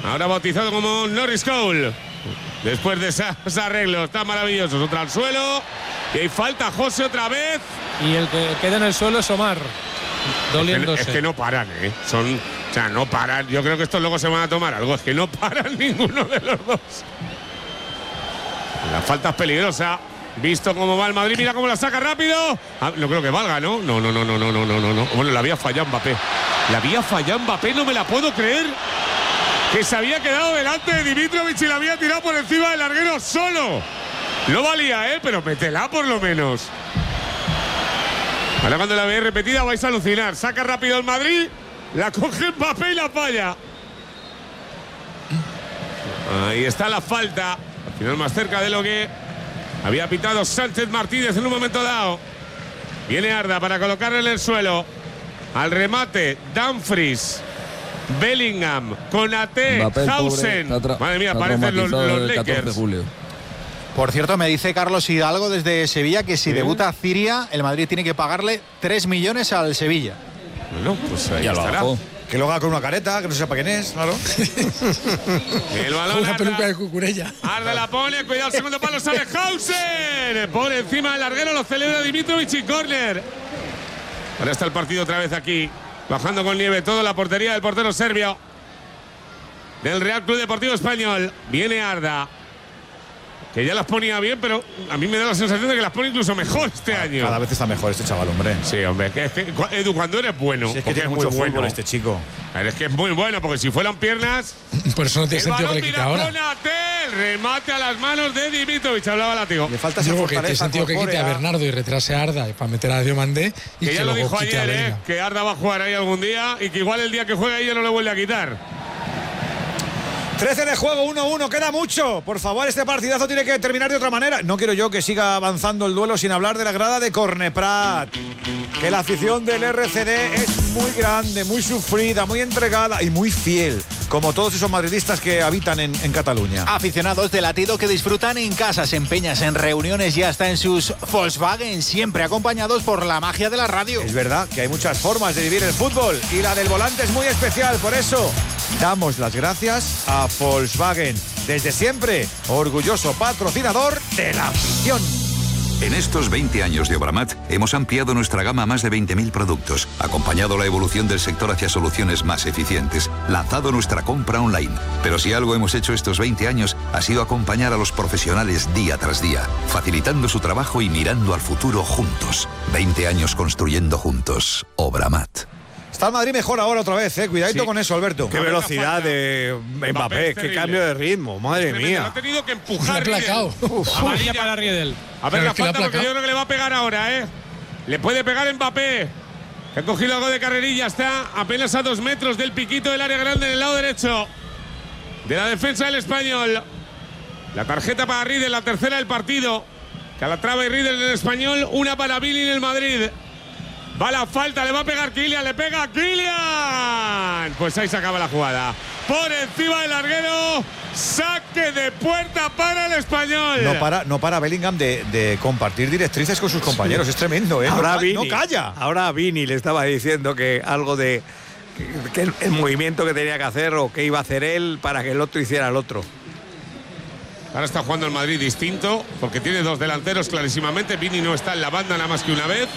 ahora bautizado como Norris Cole. Después de esos arreglos tan maravillosos, otra al suelo. Y hay falta, José, otra vez. Y el que queda en el suelo es Omar, doliéndose. Es que no paran, ¿eh? O sea, no paran. Yo creo que estos luego se van a tomar algo. Es que no paran ninguno de los dos. La falta es peligrosa. Visto cómo va el Madrid, mira cómo la saca rápido. No creo que valga, ¿no? No. Bueno, la había fallado Mbappé. No me la puedo creer. Que se había quedado delante de Dimitrovic y la había tirado por encima del larguero solo. No valía, pero métela por lo menos. Ahora cuando la veáis repetida vais a alucinar. Saca rápido el Madrid, la coge Mbappé y la falla. Ahí está la falta. Al final más cerca de lo que había pitado Sánchez Martínez en un momento dado. Viene Arda para colocarle en el suelo. Al remate, Dumfries, Bellingham, Konaté, Hausen. Madre mía, parecen los Lakers. Por cierto, me dice Carlos Hidalgo desde Sevilla que si debuta Ciria, el Madrid tiene que pagarle 3 millones al Sevilla. Bueno, pues ahí ya estará. Que lo haga con una careta, que no sepa quién es, claro. El balón, una peluca de Cucurella. Arda la pone, cuidado, segundo palo, sale Hausen. Por encima del larguero, lo celebra Dimitrovic y córner. Ahora está el partido otra vez aquí. Bajando con nieve todo la portería del portero serbio del Real Club Deportivo Español. Viene Arda, que ya las ponía bien, pero a mí me da la sensación de que las pone incluso mejor este año. Cada vez está mejor este chaval, hombre. Sí, hombre. Edu, cuando eres bueno. Sí, es que tiene mucho fútbol este chico. Es que es muy bueno, porque si fueran piernas. Por eso no tiene sentido que le quite ahora. El remate a las manos de Dimitrovic. Hablaba Látigo. Le falta esa fortaleza. Que tiene sentido que quite a Bernardo y retrase a Arda para meter a Diomandé. Y que ya lo dijo ayer, que Arda va a jugar ahí algún día y que igual el día que juegue ahí ya no le vuelve a quitar. 13 de juego, 1-1, queda mucho. Por favor, este partidazo tiene que terminar de otra manera. No quiero yo que siga avanzando el duelo sin hablar de la grada de Corneprat. Que la afición del RCD es muy grande, muy sufrida, muy entregada y muy fiel, como todos esos madridistas que habitan en Cataluña. Aficionados de latido que disfrutan en casas, en peñas, en reuniones y hasta en sus Volkswagen, siempre acompañados por la magia de la radio. Es verdad que hay muchas formas de vivir el fútbol y la del volante es muy especial, por eso damos las gracias a Volkswagen, desde siempre orgulloso patrocinador de la afición. En estos 20 años de Obramat hemos ampliado nuestra gama a más de 20.000 productos, acompañado la evolución del sector hacia soluciones más eficientes, lanzado nuestra compra online. Pero si algo hemos hecho estos 20 años ha sido acompañar a los profesionales día tras día, facilitando su trabajo y mirando al futuro juntos. 20 años construyendo juntos. Obramat. Está el Madrid mejor ahora otra vez, Cuidadito con eso, Alberto. Qué velocidad de Mbappé, qué cambio de ritmo, madre mía. Ha tenido que empujar. Amarilla para Riedel. A ver la falta, porque yo creo que le va a pegar ahora, Le puede pegar Mbappé, que ha cogido algo de carrerilla, está apenas a 2 metros del piquito del área grande en el lado derecho de la defensa del Español. La tarjeta para Riedel, la tercera del partido. Calatrava y Riedel en el Español, una para Billy en el Madrid. Va la falta, le va a pegar Kylian, le pega Kylian. Pues ahí se acaba la jugada. Por encima del larguero, saque de puerta para el Español. No para Bellingham de compartir directrices con sus compañeros, es tremendo, Ahora no calla. Ahora a Vini le estaba diciendo que algo de que el movimiento que tenía que hacer o que iba a hacer él para que el otro hiciera el otro. Ahora está jugando el Madrid distinto, porque tiene 2 delanteros clarísimamente. Vini no está en la banda nada más que una vez.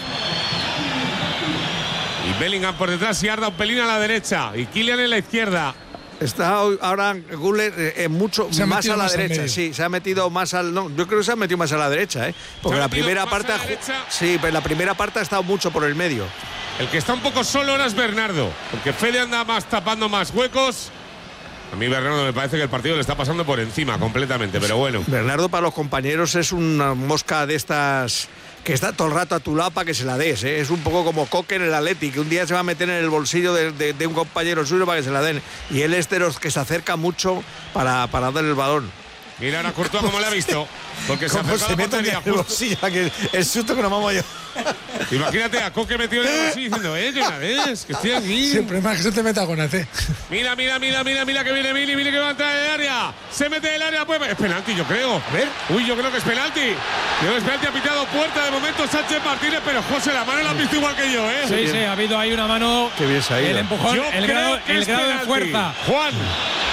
Y Bellingham por detrás y Arda un pelín a la derecha. Y Kylian en la izquierda. Está ahora Güler mucho más a la derecha. Sí, se ha metido más al. No, yo creo que se ha metido más a la derecha, Porque la primera parte. Sí, pero la primera parte ha estado mucho por el medio. El que está un poco solo ahora es Bernardo, porque Fede anda más tapando más huecos. A mí Bernardo me parece que el partido le está pasando por encima completamente, pero bueno. Bernardo para los compañeros es una mosca de estas que está todo el rato a tu lado para que se la des, Es un poco como Coque en el Atleti, que un día se va a meter en el bolsillo de un compañero suyo para que se la den. Y él es de los que se acerca mucho para darle el balón. Mira ahora Courtois cómo le ha visto. Porque se mete en el bolsillo, el susto que nos vamos yo. Imagínate a Coque metido en el bolsillo diciendo, que una vez, que estoy aquí. Siempre más que se te meta con AT. Mira que viene Mili que va a entrar en el área. Se mete en el área, pues es penalti, yo creo. A ver. Uy, yo creo que es penalti. Ha pitado puerta de momento Sánchez Martínez, pero José, la mano la ha visto igual que yo, Sí, ha habido ahí una mano. Qué bien se ha ido. El empujón, el grado de fuerza. Juan.